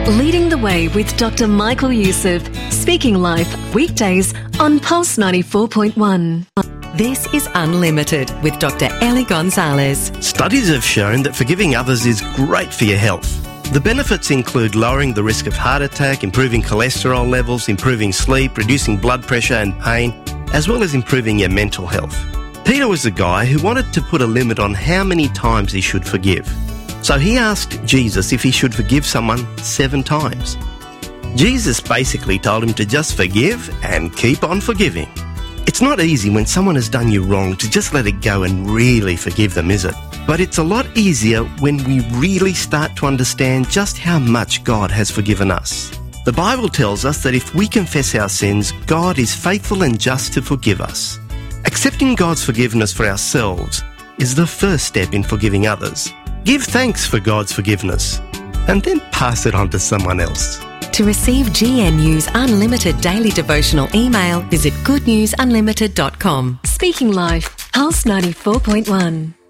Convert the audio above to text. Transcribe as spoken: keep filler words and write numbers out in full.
Leading the Way with Doctor Michael Youssef. Speaking Life, weekdays on Pulse ninety-four point one. This is Unlimited with Doctor Ellie Gonzalez. Studies have shown that forgiving others is great for your health. The benefits include lowering the risk of heart attack, improving cholesterol levels, improving sleep, reducing blood pressure and pain, as well as improving your mental health. Peter was a guy who wanted to put a limit on how many times he should forgive. So he asked Jesus if he should forgive someone seven times. Jesus basically told him to just forgive and keep on forgiving. It's not easy when someone has done you wrong to just let it go and really forgive them, is it? But it's a lot easier when we really start to understand just how much God has forgiven us. The Bible tells us that if we confess our sins, God is faithful and just to forgive us. Accepting God's forgiveness for ourselves is the first step in forgiving others. Give thanks for God's forgiveness and then pass it on to someone else. To receive G N U's unlimited daily devotional email, visit good news unlimited dot com. Speaking Life, Pulse ninety-four point one.